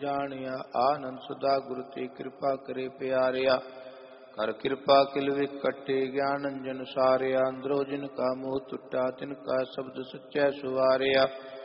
ਜਾਣਿਆ। ਆਨੰਦ ਸੁਦਾ ਗੁਰੂ ਤੇ ਕਿਰਪਾ ਕਰੇ ਪਿਆਰਿਆ। ਕਰ ਕਿਰਪਾ ਕਿਲ ਵਿਖ ਕੱਟੇ ਗਿਆਨ ਅੰਜਨ ਸਾਰਿਆ। ਅੰਦਰੋ ਜਿਨ ਕਾ ਮੋਹ ਟੁੱਟਾ ਤਿਨ ਕਾ ਸ਼ਬਦ ਸੱਚੈ ਸੁਵਾਰਿਆ।